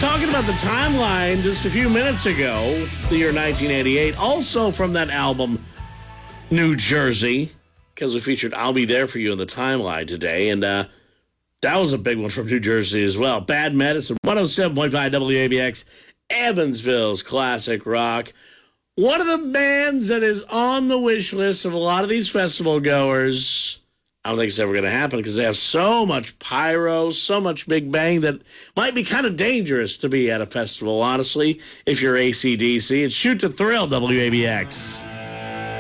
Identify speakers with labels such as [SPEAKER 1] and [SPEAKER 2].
[SPEAKER 1] talking about the timeline just a few minutes ago, the year 1988, also from that album, New Jersey, because we featured I'll Be There For You in the timeline today, and that was a big one from New Jersey as well. Bad Medicine, 107.5 WABX, Evansville's classic rock. One of the bands that is on the wish list of a lot of these festival goers. I don't think it's ever going to happen because they have so much pyro, so much Big Bang that might be kind of dangerous to be at a festival, honestly, if you're AC/DC. It's Shoot to Thrill, WABX.